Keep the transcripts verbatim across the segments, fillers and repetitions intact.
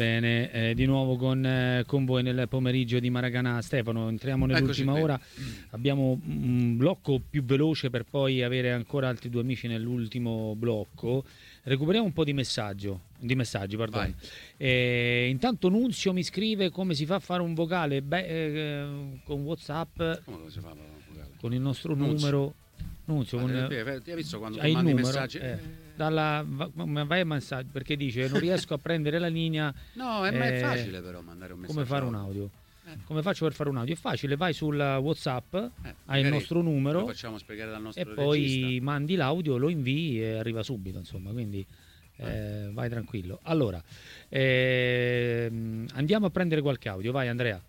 Bene, eh, di nuovo con, eh, con voi nel pomeriggio di Maracanã. Stefano, entriamo nell'ultima ora, abbiamo un blocco più veloce per poi avere ancora altri due amici nell'ultimo blocco. Recuperiamo un po' di messaggio, di messaggi, pardon. Eh, intanto Nunzio mi scrive come si fa a fare un vocale. Beh, eh, con WhatsApp, come si fa un vocale? Con il nostro Nunzio. numero. Nunzio, ah, con, ti hai visto quando hai tu mandi il i numero, messaggi? Eh. Dalla, vai a messaggio perché dice non riesco a prendere la linea. No, è, eh, ma è facile però mandare un messaggio. Come fare un audio? Eh. Come faccio per fare un audio? È facile, vai sul WhatsApp, eh, hai il nostro numero, lo facciamo spiegare dal nostro e poi regista. mandi l'audio, lo invii e arriva subito, insomma, quindi eh, vai tranquillo. Allora, ehm, andiamo a prendere qualche audio, vai Andrea.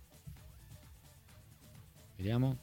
Vediamo.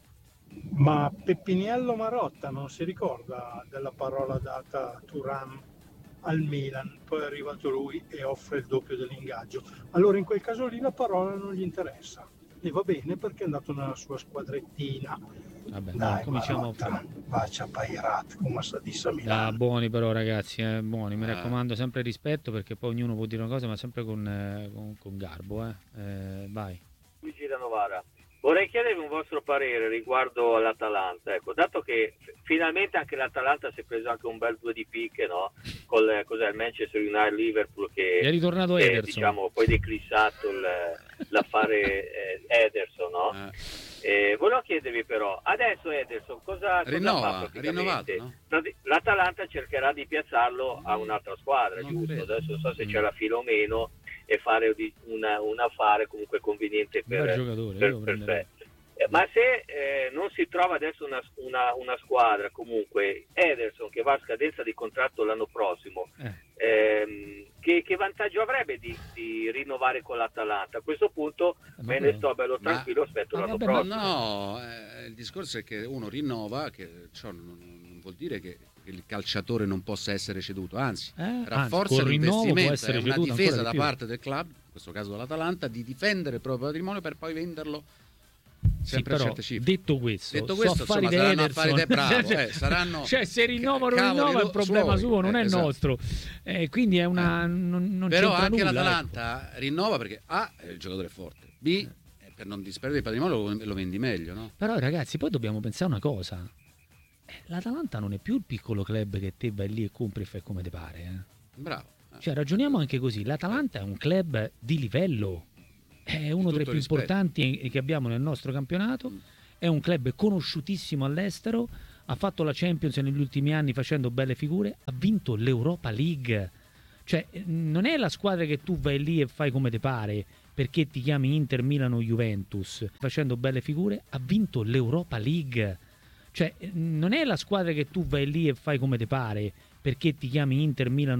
Ma Peppiniello Marotta non si ricorda della parola data a Thuram al Milan, poi è arrivato lui e offre il doppio dell'ingaggio. Allora in quel caso lì la parola non gli interessa e va bene perché è andato nella sua squadrettina. Vabbè, dai, cominciamo Marotta, faccia Pairat come sa di Milano. Ah, buoni però ragazzi, eh, buoni, mi Ah. raccomando, sempre rispetto perché poi ognuno può dire una cosa ma sempre con, eh, con, con garbo, eh. Eh, vai. Luigi da Novara. Vorrei chiedervi un vostro parere riguardo all'Atalanta. Ecco, dato che finalmente anche l'Atalanta si è preso anche un bel due di picche, no? Col cos'è, il Manchester United Liverpool che è ritornato che, Ederson. Diciamo, poi declissato il, l'affare eh, Ederson, no? Ah. Eh, volevo chiedervi però, adesso Ederson cosa, cosa Rinnova, fa rinnovato, no? L'Atalanta cercherà di piazzarlo a un'altra squadra, Non giusto? credo. Adesso non so se Mm. c'è la fila o meno e fare di- una- un affare comunque conveniente per, Bel giocatore, per, io lo per prenderei. sé. Eh, ma se eh, non si trova adesso una, una, una squadra, comunque Ederson che va a scadenza di contratto l'anno prossimo, Eh. ehm, che, che vantaggio avrebbe di, di rinnovare con l'Atalanta? A questo punto Eh, me vabbè. ne sto bello Ma- tranquillo, aspetto ma l'anno vabbè, ma prossimo. No, eh, il discorso è che uno rinnova, che ciò non, non vuol dire che il calciatore non possa essere ceduto, anzi, Eh, anzi, rafforza col rinnovo può l'investimento, essere è una ceduto difesa ancora da di più. parte del club, in questo caso dell'Atalanta, di difendere il proprio patrimonio per poi venderlo Sì, sempre a però, certe cifre. detto questo, Detto so questo, affari insomma, di saranno Ederson. affari de bravo, cioè, eh, saranno- cioè, se rinnova o non cavoli rinnova è un lo- problema suoi, suo, non eh, è il esatto. nostro. Eh, quindi è una, non, non Però c'entra anche nulla, l'Atalanta rinnova perché A, il giocatore è forte, B, eh, per non disperdere il patrimonio lo, lo vendi meglio, no? ecco. Però ragazzi, poi dobbiamo pensare una cosa. Eh, L'Atalanta non è più il piccolo club che te vai lì e compri e fai come ti pare. Eh. Bravo. eh. Cioè, ragioniamo anche così. L'Atalanta è un club di livello. È uno tra i tutto più rispetto. importanti che abbiamo nel nostro campionato. Mm. È un club conosciutissimo all'estero. Ha fatto la Champions negli ultimi anni facendo belle figure. Ha vinto l'Europa League. Cioè, non è la squadra che tu vai lì e fai come ti pare perché ti chiami Inter, Milano o Juventus. Facendo belle figure, ha vinto l'Europa League. Cioè, non è la squadra che tu vai lì e fai come ti pare perché ti chiami Inter, Milano